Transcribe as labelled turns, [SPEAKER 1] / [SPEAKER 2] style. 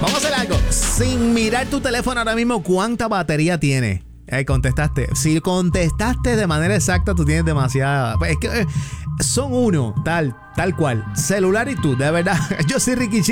[SPEAKER 1] Vamos a hacer algo. Sin mirar tu teléfono ahora mismo, ¿cuánta batería tiene? Contestaste. Si contestaste de manera exacta, tú tienes demasiada. Es que son uno, tal cual. Celular y tú, de verdad. Yo soy Ricky Chilli.